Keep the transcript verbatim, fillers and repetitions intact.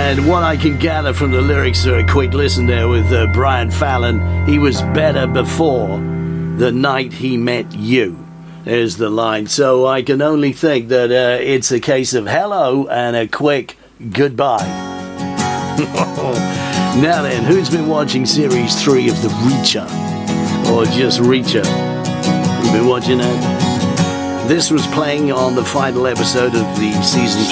And what I can gather from the lyrics are a quick listen there with uh, Brian Fallon. He was better before the night he met you. There's the line. So I can only think that uh, it's a case of hello and a quick goodbye. Now then, who's been watching Series three of The Reacher? Or just Reacher? You've been watching that? This was playing on the final episode of the season